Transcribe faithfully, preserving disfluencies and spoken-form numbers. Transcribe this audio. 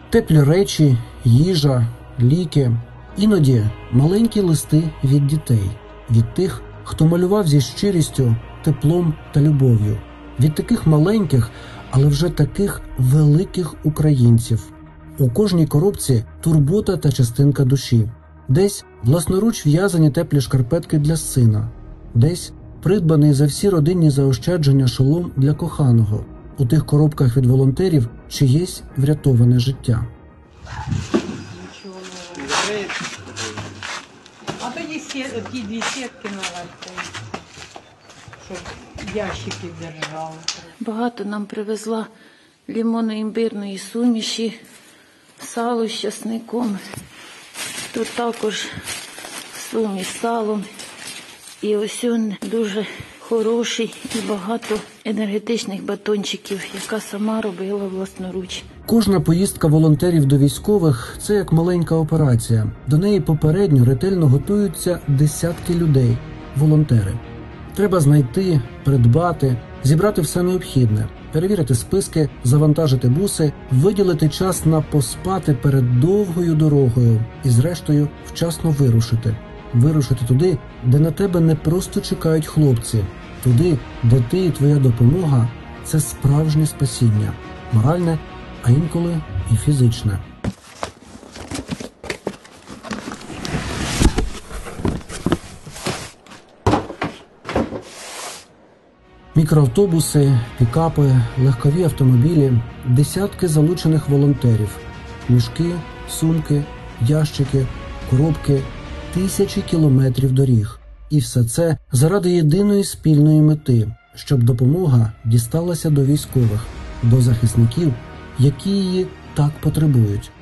Теплі речі, їжа, ліки. Іноді маленькі листи від дітей, від тих, хто малював зі щирістю, теплом та любов'ю. Від таких маленьких, але вже таких великих українців. У кожній коробці турбота та частинка душі. Десь власноруч в'язані теплі шкарпетки для сина. Десь придбаний за всі родинні заощадження шолом для коханого. У тих коробках від волонтерів чиєсь врятоване життя. А тоді ті дві сітки наладьте, щоб ящики держали. Багато нам привезла лимонно-імбирної суміші, сало з часником. Тут також суміш з салом. І ось він дуже хороший і багато енергетичних батончиків, яка сама робила власноруч. Кожна поїздка волонтерів до військових – це як маленька операція. До неї попередньо ретельно готуються десятки людей – волонтери. Треба знайти, придбати, зібрати все необхідне, перевірити списки, завантажити буси, виділити час на поспати перед довгою дорогою і, зрештою, вчасно вирушити. Вирушити туди, де на тебе не просто чекають хлопці. Туди, де ти і твоя допомога – це справжнє спасіння. Моральне, а інколи і фізичне. Мікроавтобуси, пікапи, легкові автомобілі, десятки залучених волонтерів, мішки, сумки, ящики, коробки, тисячі кілометрів доріг. І все це заради єдиної спільної мети, щоб допомога дісталася до військових, до захисників, які її так потребують.